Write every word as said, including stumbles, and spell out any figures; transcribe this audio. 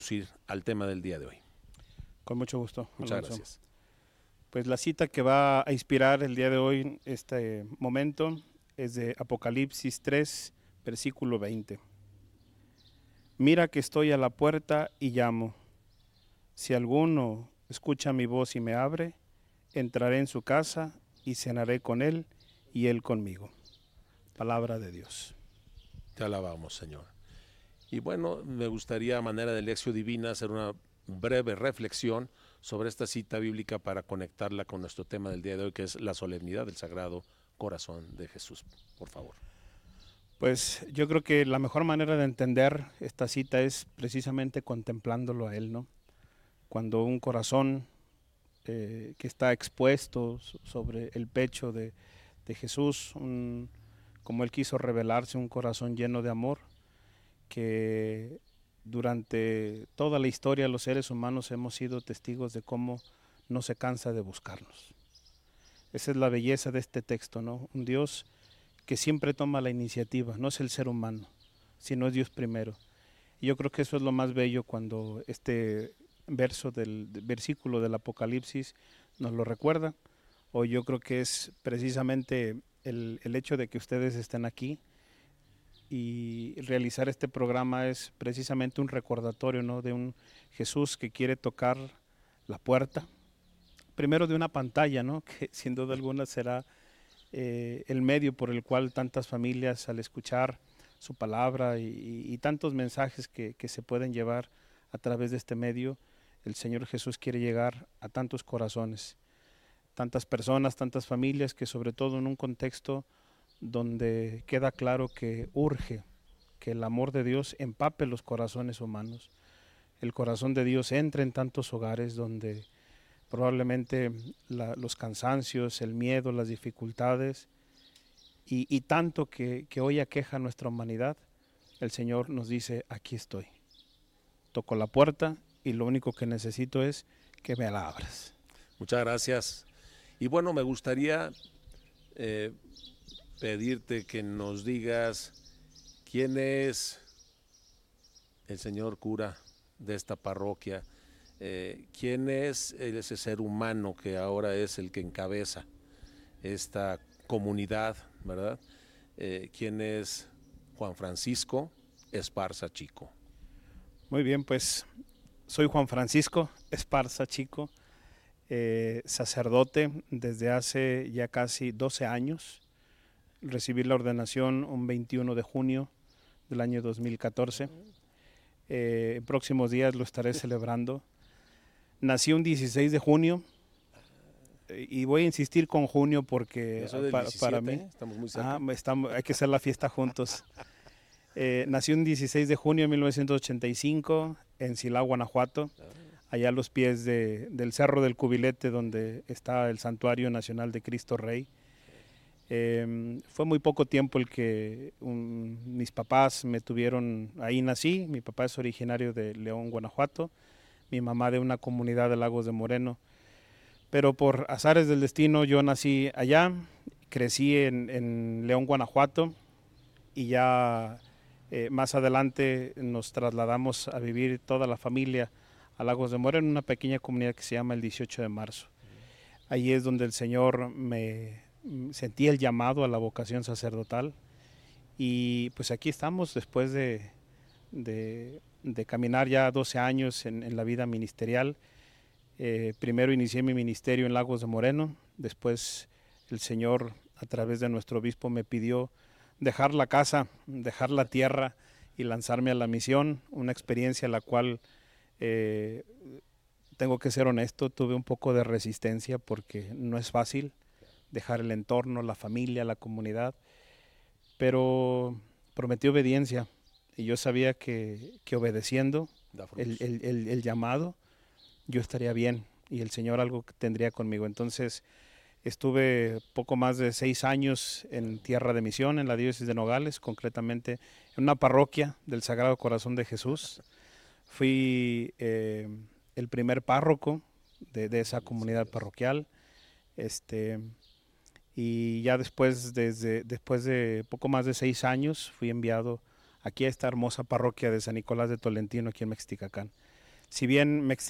Ir al tema del día de hoy. Con mucho gusto, Muchas Alonso. gracias. Pues la cita que va a inspirar el día de hoy, este momento, es de Apocalipsis tres, versículo veinte. Mira que estoy a la puerta y llamo. Si alguno escucha mi voz y me abre, entraré en su casa y cenaré con él y él conmigo. Palabra de Dios. Te alabamos, Señor. Y bueno, me gustaría a manera de lección divina hacer una breve reflexión sobre esta cita bíblica para conectarla con nuestro tema del día de hoy, que es la solemnidad del Sagrado Corazón de Jesús. Por favor. Pues yo creo que la mejor manera de entender esta cita es precisamente contemplándolo a Él, ¿no? Cuando un corazón eh, que está expuesto sobre el pecho de, de Jesús, un, como Él quiso revelarse, un corazón lleno de amor, que durante toda la historia los seres humanos hemos sido testigos de cómo no se cansa de buscarnos. Esa es la belleza de este texto, ¿no? Un Dios que siempre toma la iniciativa, no es el ser humano, sino es Dios primero. Y yo creo que eso es lo más bello cuando este verso del versículo del Apocalipsis nos lo recuerda. O yo creo que es precisamente el, el hecho de que ustedes estén aquí y realizar este programa es precisamente un recordatorio, ¿no? De un Jesús que quiere tocar la puerta, primero de una pantalla, ¿no? Que sin duda alguna será eh, el medio por el cual tantas familias al escuchar su palabra y, y, y tantos mensajes que, que se pueden llevar a través de este medio, el Señor Jesús quiere llegar a tantos corazones, tantas personas, tantas familias, que sobre todo en un contexto donde queda claro que urge que el amor de Dios empape los corazones humanos. El corazón de Dios entra en tantos hogares donde probablemente la, los cansancios, el miedo, las dificultades y, y tanto que, que hoy aqueja a nuestra humanidad, el Señor nos dice, aquí estoy. Toco la puerta y lo único que necesito es que me la abras. Muchas gracias. Y bueno, me gustaría eh, pedirte que nos digas quién es el señor cura de esta parroquia, eh, quién es ese ser humano que ahora es el que encabeza esta comunidad, ¿verdad? Eh, quién es Juan Francisco Esparza Chico. Muy bien, pues soy Juan Francisco Esparza Chico, eh, sacerdote desde hace ya casi doce años. Recibí la ordenación un veintiuno de junio del año dos mil catorce. Eh, en próximos días lo estaré celebrando. Nací un dieciséis de junio eh, y voy a insistir con junio porque para, diecisiete, para mí estamos muy cerca. ah, estamos, hay que hacer la fiesta juntos. Eh, nací un dieciséis de junio de mil novecientos ochenta y cinco en Silao, Guanajuato, allá a los pies de, del Cerro del Cubilete, donde está el Santuario Nacional de Cristo Rey. Eh, fue muy poco tiempo el que un, mis papás me tuvieron, ahí nací. Mi papá es originario de León, Guanajuato, mi mamá de una comunidad de Lagos de Moreno, pero por azares del destino yo nací allá, crecí en, en León, Guanajuato, y ya eh, más adelante nos trasladamos a vivir toda la familia a Lagos de Moreno, una pequeña comunidad que se llama el dieciocho de marzo. Ahí es donde el Señor me sentí el llamado a la vocación sacerdotal y pues aquí estamos después de, de, de caminar ya doce años en, en la vida ministerial. Eh, primero inicié mi ministerio en Lagos de Moreno, después el Señor a través de nuestro obispo me pidió dejar la casa, dejar la tierra y lanzarme a la misión, una experiencia a la cual eh, tengo que ser honesto, tuve un poco de resistencia porque no es fácil dejar el entorno, la familia, la comunidad, pero prometí obediencia y yo sabía que, que obedeciendo el, el, el, el llamado, yo estaría bien y el Señor algo tendría conmigo. Entonces estuve poco más de seis años en tierra de misión, en la diócesis de Nogales, concretamente en una parroquia del Sagrado Corazón de Jesús. Fui eh, el primer párroco de, de esa comunidad parroquial. Este, y ya después, desde, después de poco más de seis años, fui enviado aquí a esta hermosa parroquia de San Nicolás de Tolentino, aquí en Mexticacán. si bien me extiendo